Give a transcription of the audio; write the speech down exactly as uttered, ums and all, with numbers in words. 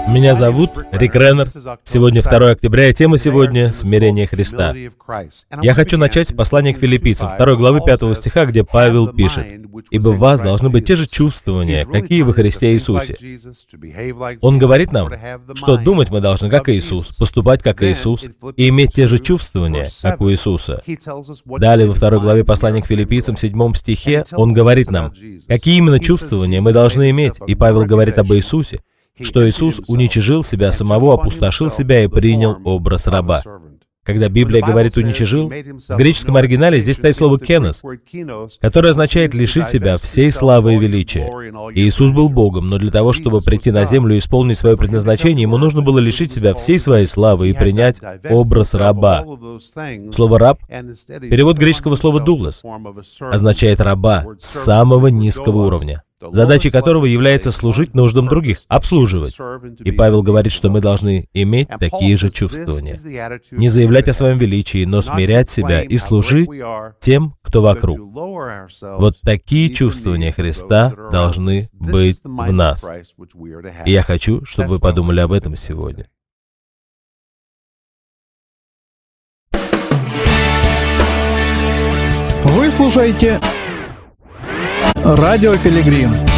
Меня зовут Рик Реннер. Сегодня второе октября, и тема сегодня — смирение Христа. Я хочу начать с послания к Филиппийцам, второй главы пятого стиха, где Павел пишет: «Ибо в вас должны быть те же чувствования, какие во Христе Иисусе». Он говорит нам, что думать мы должны, как Иисус, поступать, как Иисус, и иметь те же чувствования, как у Иисуса. Далее, во второй главе послания к Филиппийцам, седьмом стихе, он говорит нам, какие именно чувствования мы должны иметь, и Павел говорит об Иисусе, что Иисус уничижил себя самого, опустошил себя и принял образ раба. Когда Библия говорит «уничижил», в греческом оригинале здесь стоит слово «кенос», которое означает «лишить себя всей славы и величия». И Иисус был Богом, но для того, чтобы прийти на землю и исполнить свое предназначение, Ему нужно было лишить себя всей своей славы и принять образ раба. Слово «раб», перевод греческого слова «дуглас», означает «раба» с самого низкого уровня, задачей которого является служить нуждам других, обслуживать. И Павел говорит, что мы должны иметь такие же чувствования. Не заявлять о своем величии, но смирять себя и служить тем, кто вокруг. Вот такие чувствования Христа должны быть в нас. И я хочу, чтобы вы подумали об этом сегодня. Вы слушаете Радио Пилигрим.